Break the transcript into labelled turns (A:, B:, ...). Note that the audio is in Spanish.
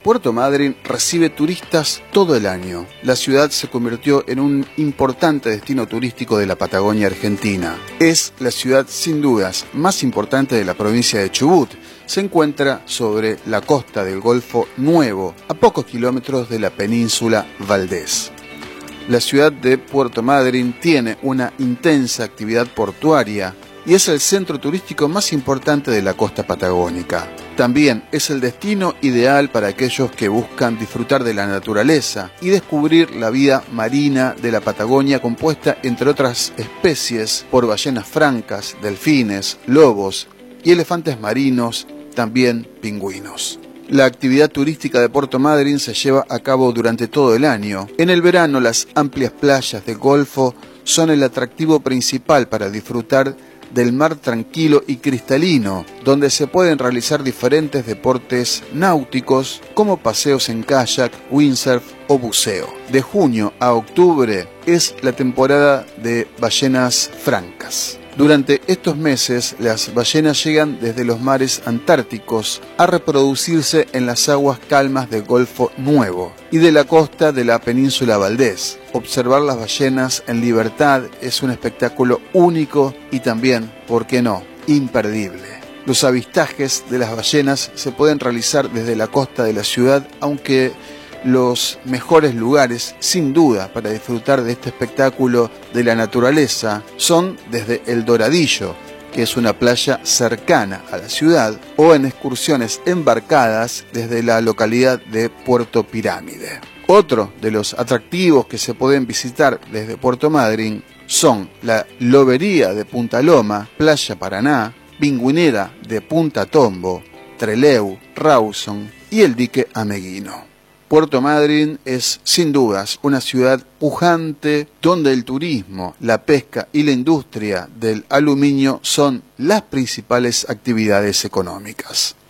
A: Puerto Madryn recibe turistas todo el año. La ciudad se convirtió en un importante destino turístico de la Patagonia Argentina. Es la ciudad sin dudas más importante de la provincia de Chubut. Se encuentra sobre la costa del Golfo Nuevo, a pocos kilómetros de la península Valdés. La ciudad de Puerto Madryn tiene una intensa actividad portuaria y es el centro turístico más importante de la costa patagónica. También es el destino ideal para aquellos que buscan disfrutar de la naturaleza y descubrir la vida marina de la Patagonia, compuesta, entre otras especies, por ballenas francas, delfines, lobos y elefantes marinos, también pingüinos. La actividad turística de Puerto Madryn se lleva a cabo durante todo el año. En el verano, las amplias playas del Golfo son el atractivo principal para disfrutar del mar tranquilo y cristalino, donde se pueden realizar diferentes deportes náuticos como paseos en kayak, windsurf o buceo. De junio a octubre es la temporada de ballenas francas. Durante estos meses, las ballenas llegan desde los mares antárticos a reproducirse en las aguas calmas del Golfo Nuevo y de la costa de la península Valdés. Observar las ballenas en libertad es un espectáculo único y también, ¿por qué no?, imperdible. Los avistajes de las ballenas se pueden realizar desde la costa de la ciudad, aunque los mejores lugares, sin duda, para disfrutar de este espectáculo de la naturaleza son desde El Doradillo, que es una playa cercana a la ciudad, o en excursiones embarcadas desde la localidad de Puerto Pirámide. Otro de los atractivos que se pueden visitar desde Puerto Madryn son la Lobería de Punta Loma, Playa Paraná, Pingüinera de Punta Tombo, Trelew, Rawson y el dique Ameguino. Puerto Madryn es, sin dudas, una ciudad pujante donde el turismo, la pesca y la industria del aluminio son las principales actividades económicas.